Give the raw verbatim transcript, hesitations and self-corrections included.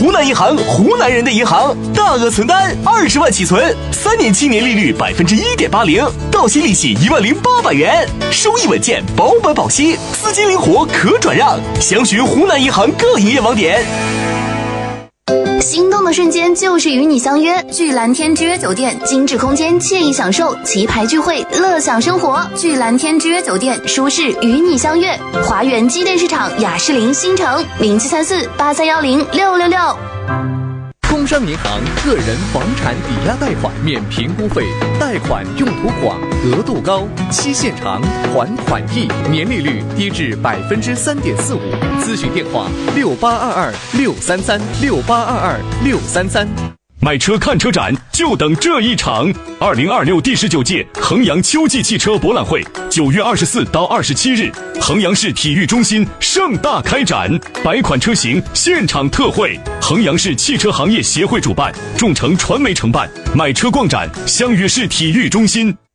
湖南银行，湖南人的银行，大额存单二十万起存，三年期年利率百分之一点八零，到期利息一万零八百元，收益稳健，保本保息，资金灵活可转让。详询湖南银行各营业网点。 心动的瞬间就是与你相约，聚蓝天之约酒店，精致空间，惬意享受，棋牌聚会，乐享生活。聚蓝天之约酒店，舒适与你相约。华源机电市场雅士林新城零七三四八三幺零六六六。 工商银行个人房产抵押贷款免评估费，贷款用途广，额度高，期限长，还款易，年利率低至百分之三点四五。咨询电话：六八二二六三三六八二二六三三。 买车看车展就等这一场！二零二六第十九届衡阳秋季汽车博览会，九月二十四到二十七日，衡阳市体育中心盛大开展，百款车型现场特惠。衡阳市汽车行业协会主办，众诚传媒承办，买车逛展，相约市体育中心。